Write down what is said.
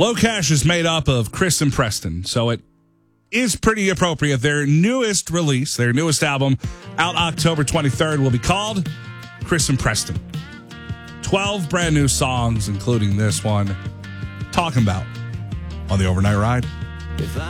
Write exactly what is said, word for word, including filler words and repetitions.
Low Cash is made up of Chris and Preston, so it is pretty appropriate. Their newest release, their newest album, out October twenty-third, will be called Chris and Preston. twelve brand new songs, including this one, Talking About, on the Overnight Ride. If I